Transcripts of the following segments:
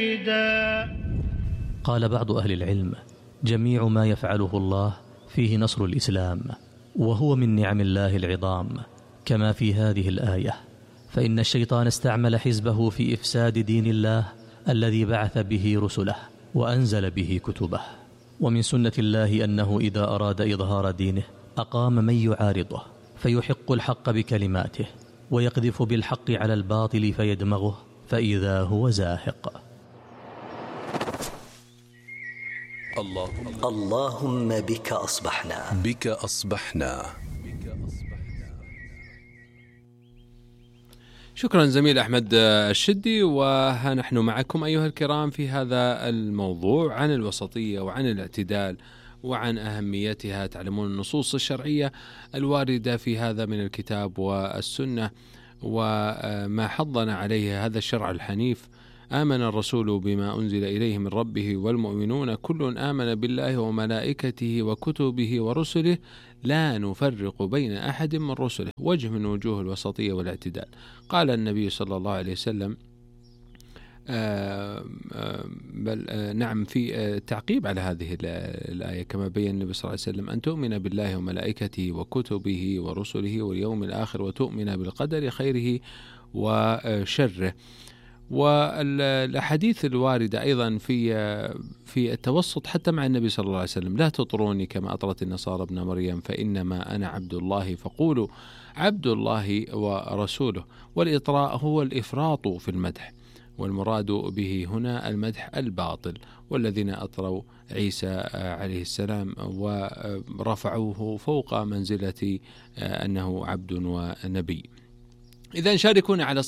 قال بعض أهل العلم: جميع ما يفعله الله فيه نصر الإسلام، وهو من نعم الله العظام، كما في هذه الآية: فإن الشيطان استعمل حزبه في إفساد دين الله الذي بعث به رسله وأنزل به كتبه. ومن سنة الله أنه إذا أراد إظهار دينه أقام من يعارضه فيحق الحق بكلماته، ويقذف بالحق على الباطل فيدمغه فإذا هو زاهق. اللهم بك أصبحنا. شكرا زميل أحمد الشدي. وها نحن معكم أيها الكرام في هذا الموضوع عن الوسطية وعن الاعتدال وعن أهميتها. تعلمون النصوص الشرعية الواردة في هذا من الكتاب والسنة وما حضنا عليه هذا الشرع الحنيف. آمن الرسول بما أنزل إليه من ربه والمؤمنون كل آمن بالله وملائكته وكتبه ورسله لا نفرق بين أحد من رسله، وجه من وجوه الوسطية والاعتدال. قال النبي صلى الله عليه وسلم نعم في تعقيب على هذه الآية كما بين النبي صلى الله عليه وسلم: أن تؤمن بالله وملائكته وكتبه ورسله واليوم الآخر وتؤمن بالقدر خيره وشره. والأحاديث الواردة أيضا في التوسط حتى مع النبي صلى الله عليه وسلم: لا تطروني كما أطرت النصارى ابن مريم فإنما أنا عبد الله فقولوا عبد الله ورسوله. والإطراء هو الإفراط في المدح، والمراد به هنا المدح الباطل. والذين أطروا عيسى عليه السلام ورفعوه فوق منزلة أنه عبد ونبي. إذا شاركونا على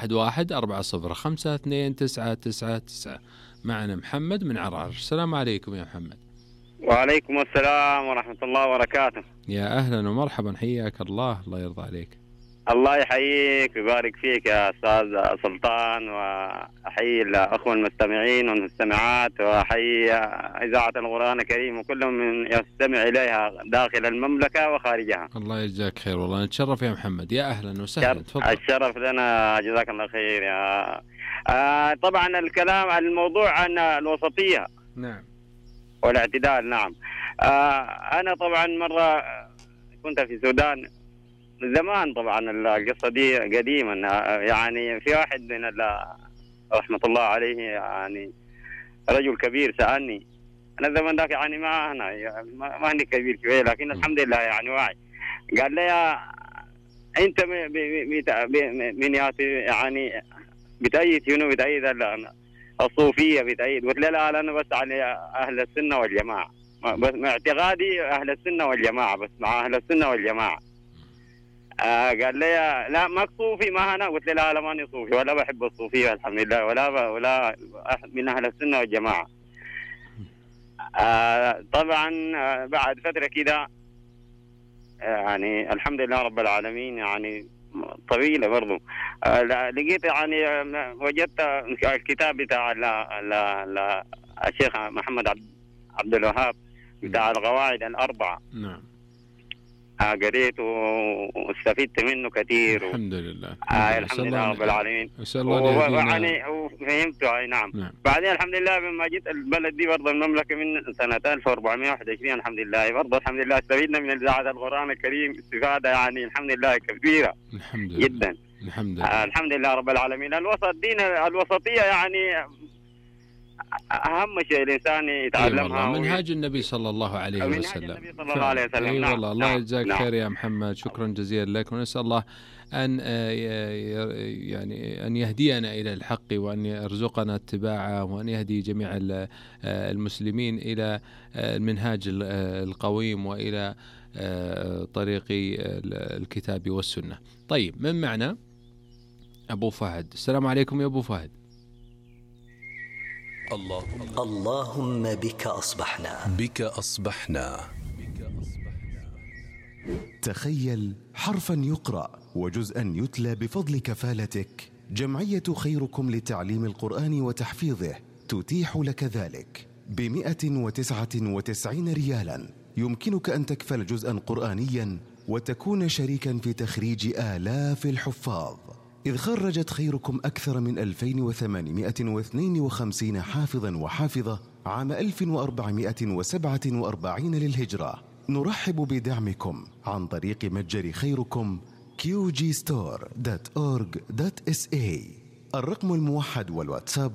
011-405-2999. معنا محمد من عرعر. السلام عليكم يا محمد. وعليكم السلام ورحمة الله وبركاته. يا أهلا ومرحبا، حياك الله. الله يرضى عليك. الله يحييك ويبارك فيك يا أستاذ سلطان، وأحيي الأخوة المستمعين والمستمعات، وأحيي إذاعة القرآن الكريم وكل من يستمع إليها داخل المملكة وخارجها. الله يجزاك خير. والله نتشرف يا محمد. يا أهلا وسهلا. تفضل. الشرف لنا، جزاك الله خير يا طبعا الكلام عن الموضوع عن الوسطية. نعم. والاعتدال. نعم. أنا طبعا مرة كنت في السودان زمان، طبعا القصة دي قديما، يعني في واحد من رحمة الله عليه، يعني رجل كبير سألني. أنا زمان ذاك يعني ما عندي كبير شوية، لكن الحمد لله يعني واعي. قال لي: أنت من يعني بتأيد شنو؟ بتأيد الصوفية بتأيد؟ قلت له: لا أنا بس على أهل السنة والجماعة، بس اعتقادي أهل السنة والجماعة، بس مع أهل السنة والجماعة. قال لي: لا ما صوفي ما أنا. قلت له: لا ماني صوفي ولا بحب الصوفية الحمد لله، ولا من أهل السنة والجماعة. طبعا بعد فترة كده يعني الحمد لله رب العالمين، يعني طويلة برضو، لقيت يعني وجدت الكتاب بتاع الشيخ محمد عبد الوهاب بتاع القواعد الأربعة. نعم. قريت واستفدت منه كثير. الحمد لله. الحمد لله رب العالمين. يعني فهمته. أي نعم. بعدين الحمد لله لما جيت البلد دي برضه المملكة من سنة 1421 الحمد لله، برضه الحمد لله استفدنا من إذاعة القرآن الكريم استفادة يعني الحمد لله كبيرة. الحمد لله. جدا. الحمد لله. الحمد لله رب العالمين. الوسطية يعني أهم شيء الإنسان يتعلمها. منهاج النبي صلى الله عليه وسلم. النبي صلى الله عليه وسلم. أي والله. الله يجزاك نعم. خير يا محمد. شكرا جزيلا لك، ونسأل الله أن يعني أن يهدينا إلى الحق، وأن يرزقنا اتباعه، وأن يهدي جميع المسلمين إلى المنهاج القويم وإلى طريق الكتاب والسنة. طيب، من معنا أبو فهد. السلام عليكم يا أبو فهد. اللهم بك أصبحنا. تخيل حرفا يقرأ وجزءا يتلى بفضل كفالتك. جمعية خيركم لتعليم القرآن وتحفيظه تتيح لك ذلك ب199 ريالا. يمكنك أن تكفل جزءا قرآنيا وتكون شريكا في تخريج آلاف الحفاظ. إذ خرجت خيركم أكثر من 2852 حافظا وحافظة عام 1447 للهجرة. نرحب بدعمكم عن طريق متجر خيركم qgstore.org.sa. الرقم الموحد والواتساب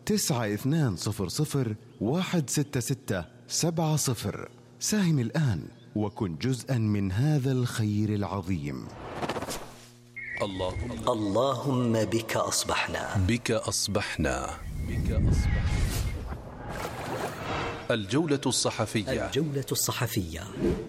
9200166770. ساهم الآن وكن جزءا من هذا الخير العظيم. اللهم بك أصبحنا. بك أصبحنا. الجولة الصحفية. الجولة الصحفية.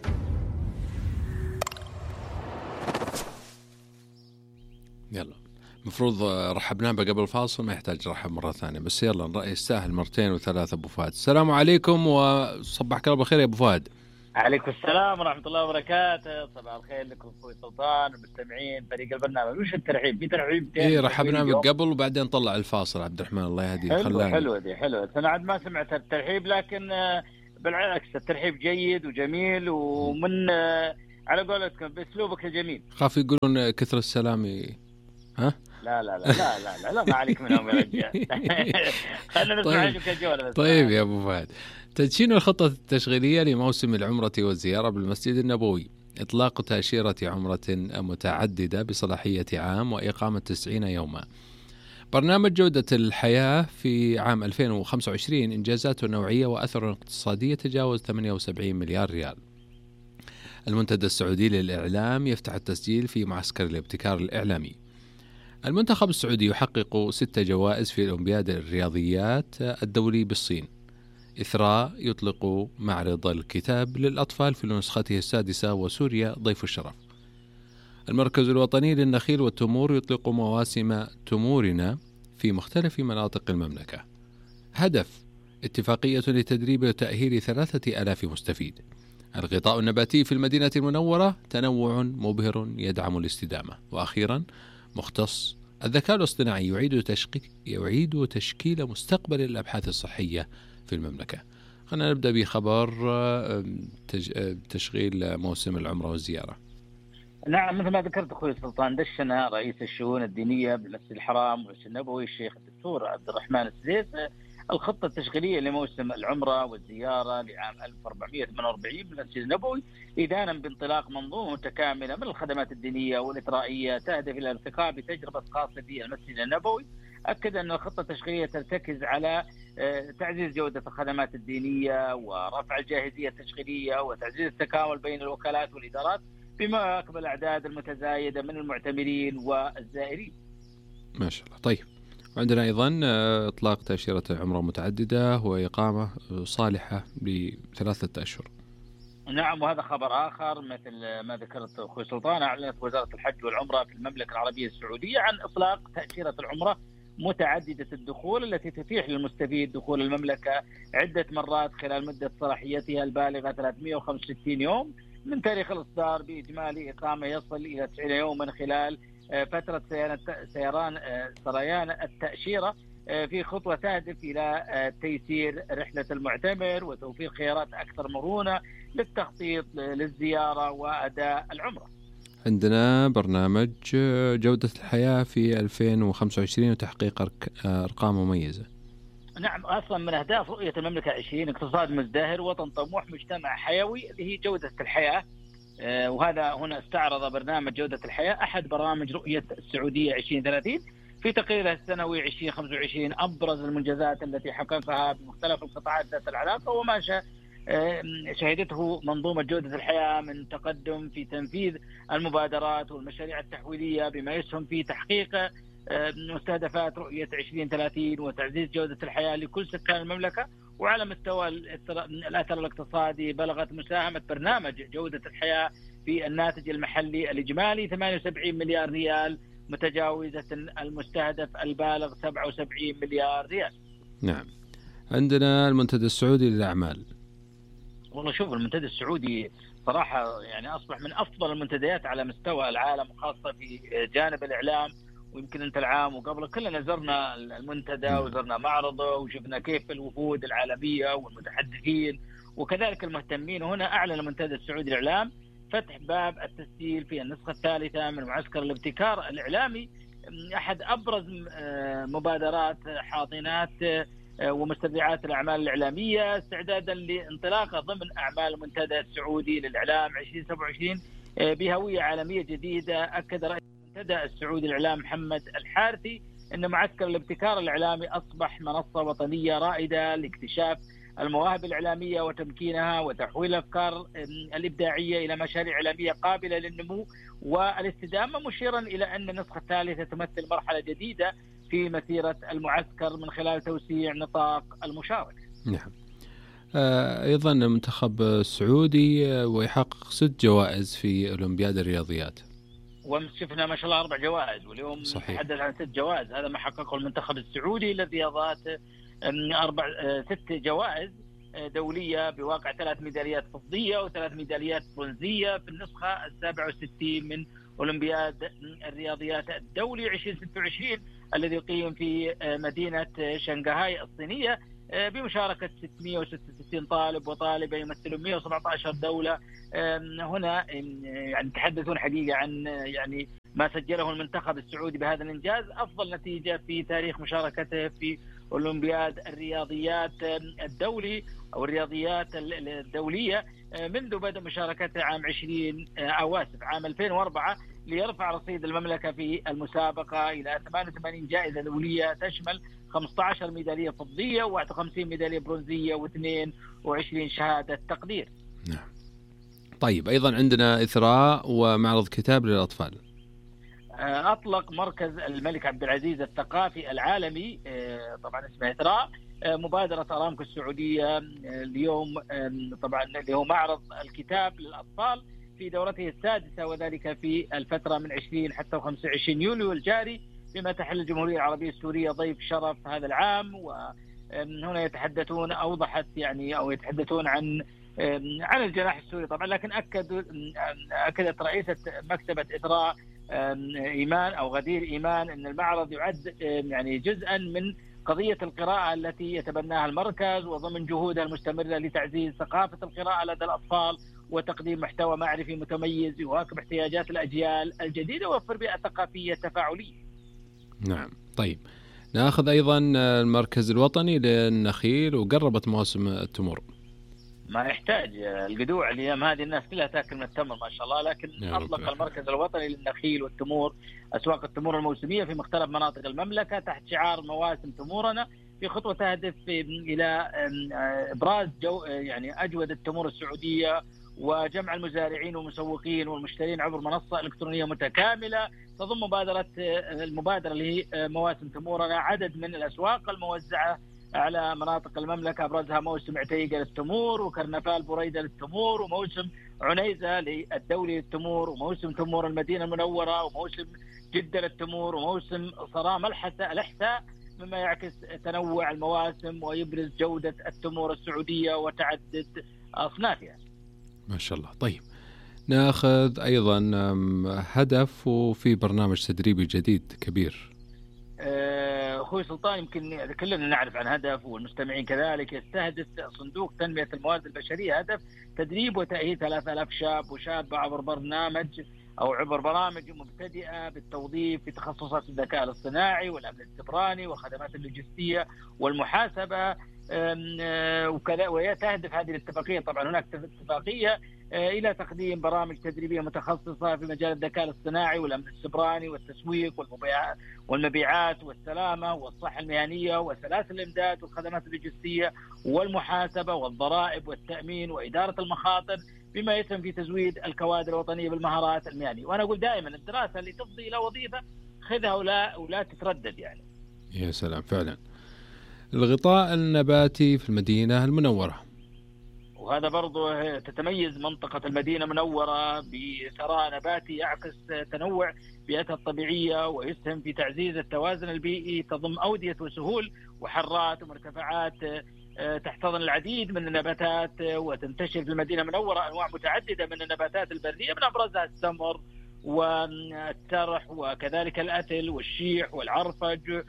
يلا مفروض رحبنا به قبل الفاصل، ما يحتاج رحب مرة ثانية، بس يلا الرأي يستاهل مرتين وثلاثة. أبو فهد السلام عليكم وصبحك الله بالخير يا أبو فهد. عليكم السلام ورحمة الله وبركاته. صباح الخير لكم أخوي سلطان والمستمعين فريق البرنامج. وش الترحيب؟ في ترحيب إيه رحبنا بك قبل وبعدين طلع الفاصل عبد الرحمن الله يهديك. حلوة. أنا عاد ما سمعت الترحيب، لكن بالعكس الترحيب جيد وجميل ومن على قولتكم بأسلوبك الجميل. خاف يقولون كثر السلام. ها؟ لا ما عليك منهم يا رجال. خلينا نسمع عنك الجولة. طيب يا أبو فهد، تدشين الخطة التشغيلية لموسم العمرة والزيارة بالمسجد النبوي، إطلاق تأشيرة عمرة متعددة بصلاحية عام وإقامة 90 يوما. برنامج جودة الحياة في عام 2025 إنجازاته النوعية وأثره الاقتصادي تجاوز 78 مليار ريال. المنتدى السعودي للإعلام يفتح التسجيل في معسكر الابتكار الإعلامي. المنتخب السعودي يحقق 6 جوائز في الأولمبياد الرياضيات الدولي بالصين. إثراء يطلق معرض الكتاب للأطفال في نسخته السادسة وسوريا ضيف الشرف. المركز الوطني للنخيل والتمور يطلق مواسم تمورنا في مختلف مناطق المملكة. هدف اتفاقية لتدريب وتأهيل 3000 مستفيد. الغطاء النباتي في المدينة المنورة تنوع مبهر يدعم الاستدامة. وأخيرا مختص الذكاء الاصطناعي يعيد تشكيل مستقبل الأبحاث الصحية في المملكة. خلينا نبدأ بخبر تشغيل موسم العمرة والزيارة. نعم، مثل ما ذكرت أخوي سلطان، دشنا رئيس الشؤون الدينية بالمسجد الحرام والمسجد النبوي الشيخ الدكتور عبد الرحمن السديس الخطة التشغيلية لموسم العمرة والزيارة لعام 1448 بالمسجد النبوي، إذانا بانطلاق منظومة متكاملة من الخدمات الدينية والإثرائية تهدف إلى الارتقاء بتجربة خاصة في المسجد النبوي. أكد أن الخطة التشغيلية ترتكز على تعزيز جودة الخدمات الدينية ورفع الجاهزية التشغيلية وتعزيز التكامل بين الوكالات والإدارات بما يواكب الأعداد المتزايدة من المعتمرين والزائرين. ما شاء الله. طيب، عندنا أيضا إطلاق تأشيرة عمرة متعددة وإقامة صالحة ل3 أشهر. نعم، وهذا خبر آخر مثل ما ذكرت أخوي سلطان. أعلنت وزارة الحج والعمرة في المملكة العربية السعودية عن إطلاق تأشيرة العمرة متعددة الدخول التي تتيح للمستفيد دخول المملكة عدة مرات خلال مدة صلاحيتها البالغة 365 يوم من تاريخ الإصدار، بإجمالي إقامة يصل إلى 90 يوما خلال فترة سريان التأشيرة، في خطوة تهدف إلى تيسير رحلة المعتمر وتوفير خيارات أكثر مرونة للتخطيط للزيارة وأداء العمرة. عندنا برنامج جودة الحياة في 2025 وتحقيق أرقام مميزة. نعم، أصلا من أهداف رؤية المملكة 20 اقتصاد مزدهر وطن طموح مجتمع حيوي اللي هي جودة الحياة. وهذا هنا استعرض برنامج جودة الحياة أحد برامج رؤية السعودية 2030 في تقريره السنوي 2025 أبرز المنجزات التي حققها بمختلف القطاعات ذات العلاقة وما شهدته منظومة جودة الحياة من تقدم في تنفيذ المبادرات والمشاريع التحويلية بما يسهم في تحقيق مستهدفات رؤية 2030 وتعزيز جودة الحياة لكل سكان المملكة. وعلى مستوى الأثر الاقتصادي بلغت مساهمة برنامج جودة الحياة في الناتج المحلي الإجمالي 78 مليار ريال متجاوزة المستهدف البالغ 77 مليار ريال. نعم، عندنا المنتدى السعودي للأعمال. والله شوف، المنتدى السعودي صراحة يعني أصبح من أفضل المنتديات على مستوى العالم، خاصة في جانب الإعلام. ويمكن أنت العام وقبل كلنا زرنا المنتدى وزرنا معرضه وشفنا كيف الوفود العالمية والمتحدثين وكذلك المهتمين. وهنا أعلن المنتدى السعودي للإعلام فتح باب التسجيل في النسخة الثالثة من معسكر الابتكار الإعلامي أحد أبرز مبادرات حاضنات ومستدعيات الأعمال الإعلامية استعدادا لانطلاقه ضمن أعمال المنتدى السعودي للإعلام 2027 بهوية عالمية جديدة. أكد رئيس المنتدى السعودي للإعلام محمد الحارثي أن معسكر الابتكار الإعلامي أصبح منصة وطنية رائدة لاكتشاف المواهب الإعلامية وتمكينها وتحويل الأفكار الإبداعية إلى مشاريع إعلامية قابلة للنمو والاستدامة، مشيرا إلى أن النسخة الثالثة تمثل مرحلة جديدة في مسيرة المعسكر من خلال توسيع نطاق المشاركة. نعم. أيضا المنتخب السعودي ويحقق 6 جوائز في أولمبياد الرياضيات، وامس شفنا ما شاء الله 4 جوائز، واليوم نتحدث عن 6 جوائز. هذا ما حققه المنتخب السعودي للرياضات، 6 جوائز دولية بواقع 3 ميداليات فضية و3 ميداليات برونزية في النسخة 67 من أولمبياد الرياضيات الدولي 2026 الذي يقيم في مدينة شنغهاي الصينية بمشاركة 666 طالب وطالبة يمثلون 117 دولة. هنا يعني تحدثون حقيقة عن يعني ما سجله المنتخب السعودي بهذا الإنجاز، أفضل نتيجة في تاريخ مشاركته في أولمبياد الرياضيات الدولي أو الرياضيات الدولية منذ بدء مشاركته عام 2004 ليرفع رصيد المملكة في المسابقة إلى 88 جائزة دولية تشمل 15 ميدالية فضية و51 ميدالية برونزية و22 شهادة تقدير. نعم. طيب أيضا عندنا إثراء ومعرض كتاب للأطفال. أطلق مركز الملك عبد العزيز الثقافي العالمي طبعا اسمه إثراء مبادرة أرامكو السعودية اليوم طبعا اللي هو معرض الكتاب للأطفال في دورته السادسة، وذلك في الفترة من 20 حتى 25 يوليو الجاري، بما تحل الجمهورية العربية السورية ضيف شرف هذا العام. وهنا يتحدثون أوضحت يعني أو يتحدثون عن الجناح السوري طبعا، لكن أكدت رئيسة مكتبة إثراء إيمان أو غدير إيمان أن المعرض يعد يعني جزءا من قضية القراءة التي يتبناها المركز، وضمن جهودها المستمرة لتعزيز ثقافة القراءة لدى الأطفال وتقديم محتوى معرفي متميز يواكب احتياجات الأجيال الجديدة ويوفر بيئة ثقافية تفاعلية. نعم. طيب نأخذ أيضا المركز الوطني للنخيل، وقربت مواسم التمور. ما يحتاج القدوع الأيام هذه، الناس كلها تأكل من التمر ما شاء الله، لكن أطلق المركز الوطني للنخيل والتمور أسواق التمور الموسمية في مختلف مناطق المملكة تحت شعار مواسم تمورنا، في خطوة تهدف إلى إبراز يعني أجودة التمور السعودية وجمع المزارعين والمسوقين والمشترين عبر منصة إلكترونية متكاملة. تضم المبادرة اللي هي مواسم تمورنا عدد من الأسواق الموزعة على مناطق المملكة، أبرزها موسم عتيقة للتمور، وكرنفال بريدة للتمور، وموسم عنيزة للدولي للتمور، وموسم تمور المدينة المنورة، وموسم جدة للتمور، وموسم صرام الأحساء، مما يعكس تنوع المواسم ويبرز جودة التمور السعودية وتعدد أصنافها. ما شاء الله. طيب ناخذ أيضا هدف وفي برنامج تدريبي جديد كبير. أخوي سلطان، يمكن كلنا نعرف عن هدف والمستمعين كذلك، يستهدف صندوق تنمية الموارد البشرية هدف تدريب وتأهيل 3000 شاب وشابة عبر برامج مبتدئة بالتوظيف في تخصصات الذكاء الاصطناعي والأمن السيبراني والخدمات اللوجستية والمحاسبة وكذا. وتهدف هذه الاتفاقية، طبعا هناك اتفاقية إلى تقديم برامج تدريبية متخصصة في مجال الذكاء الاصطناعي والأمن السيبراني والتسويق والمبيعات والسلامة والصحة المهنية وسلاسل الإمداد والخدمات اللوجستية والمحاسبة والضرائب والتأمين وإدارة المخاطر، بما يسهم في تزويد الكوادر الوطنية بالمهارات المهنية. وأنا أقول دائما الدراسة اللي تفضي إلى وظيفة خذها ولا تتردد يعني. يا سلام فعلا. الغطاء النباتي في المدينة المنورة، وهذا برضو تتميز منطقة المدينة المنورة بثراء نباتي يعكس تنوع بيئتها الطبيعية ويسهم في تعزيز التوازن البيئي. تضم أودية وسهول وحرات ومرتفعات تحتضن العديد من النباتات، وتنتشر في المدينة المنورة أنواع متعددة من النباتات البرية، من أبرزها السمر والترح وكذلك الأتل والشيح والعرفج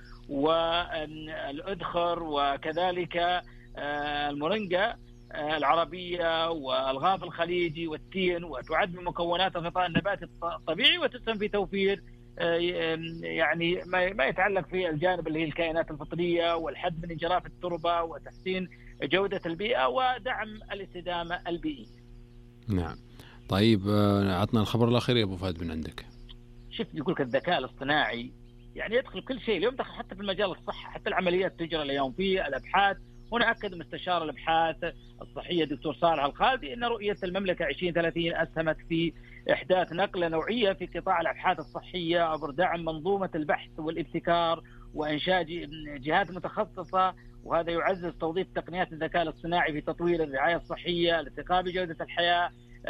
والأذخر وكذلك المورينجا العربية والغاف الخليجي والتين، وتعد من مكونات الغطاء النباتي الطبيعي، وتسهم في توفير يعني ما يتعلق في الجانب اللي هي الكائنات الفطرية والحد من انجراف التربة وتحسين جودة البيئة ودعم الاستدامة البيئية. نعم. طيب عطنا الخبر الأخير يا أبو فهد من عندك. شوف يقول لك الذكاء الاصطناعي يعني يدخل كل شيء اليوم، دخل حتى في المجال الصحة، حتى العمليات تجرى اليوم في الأبحاث. هنا أكد مستشار الأبحاث الصحية دكتور صالح الخالدي أن رؤية المملكة 2030 أسهمت في إحداث نقلة نوعية في قطاع الأبحاث الصحية عبر دعم منظومة البحث والابتكار وإنشاء جهات متخصصة، وهذا يعزز توظيف تقنيات الذكاء الاصطناعي في تطوير الرعاية الصحية، الارتقاء بجودة الحياة.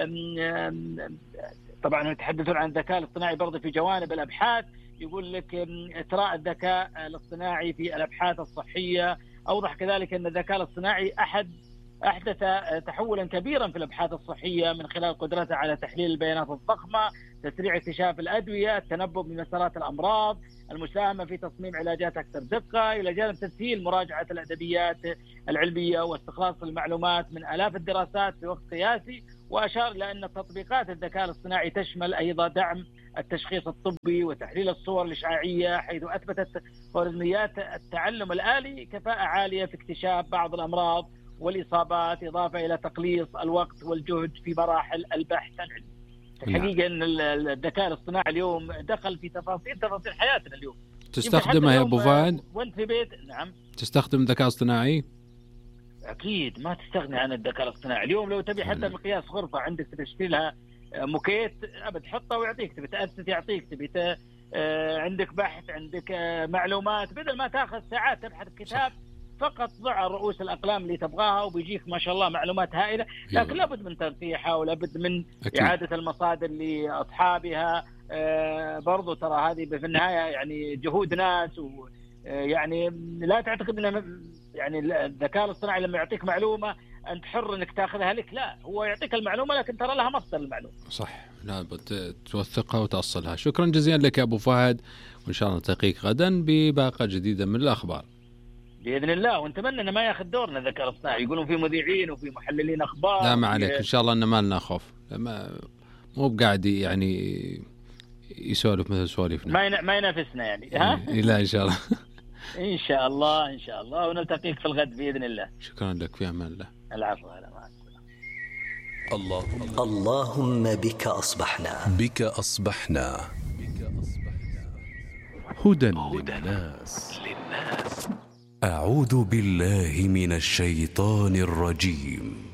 طبعا يتحدثون عن الذكاء الاصطناعي برضه في جوانب الأبحاث، يقول لك إثراء الذكاء الاصطناعي في الأبحاث الصحية. أوضح كذلك أن الذكاء الاصطناعي أحدث تحولا كبيرا في الأبحاث الصحية من خلال قدرته على تحليل البيانات الضخمة، تسريع اكتشاف الأدوية، التنبؤ بمسارات الأمراض، المساهمة في تصميم علاجات أكثر دقة، إلى جانب تسهيل مراجعة الأدبيات العلمية واستخلاص المعلومات من آلاف الدراسات في وقت قياسي. وأشار إلى أن تطبيقات الذكاء الاصطناعي تشمل أيضا دعم التشخيص الطبي وتحليل الصور الإشعاعية، حيث أثبتت خوارزميات التعلم الآلي كفاءة عالية في اكتشاف بعض الأمراض والإصابات، إضافة إلى تقليص الوقت والجهد في مراحل البحث العلمي. الحقيقة أن الذكاء الاصطناعي اليوم دخل في تفاصيل حياتنا اليوم. تستخدمها يا أبو فهد؟ وأنت في بيت. نعم. تستخدم الذكاء الاصطناعي؟ أكيد ما تستغني عن الذكاء الاصطناعي اليوم. لو تبي حتى مقياس غرفة عندك تشتري لها موكيت أبد حطه ويعطيك، تبي تأسس يعطيك، تبي عندك بحث، عندك معلومات، بدل ما تأخذ ساعات تبحث كتاب فقط ضع رؤوس الأقلام اللي تبغاها وبيجيك ما شاء الله معلومات هائلة. لكن لابد من تنقيحها ولابد من إعادة المصادر لأصحابها. برضو ترى هذه في النهاية يعني جهود ناس، ويعني لا تعتقد أن يعني الذكاء الاصطناعي لما يعطيك معلومة أنت حر أنك تأخذها لك، لا، هو يعطيك المعلومة لكن ترى لها مصدر المعلومة. صح، لابد توثقها وتأصلها. شكرا جزيلا لك يا أبو فهد، وإن شاء الله نلتقيك غدا بباقة جديدة من الأخبار بإذن الله. ونتمنى أنه ما يأخذ دورنا الذكاء الاصطناعي. يقولون في مذيعين وفي محللين أخبار. لا ما عليك، إن شاء الله أن ما لنا خوف، مو بقاعد يعني يسولف مثل سوالفنا، ما ينافسنا يعني. ها؟ لا إن شاء الله. إن شاء الله إن شاء الله، ونلتقيك في الغد بإذن الله. شكرا لك، في أمان الله. العفو. هلا مع السلامة. اللهم بك أصبحنا. بك أصبحنا. هدى للناس. أعوذ بالله من الشيطان الرجيم.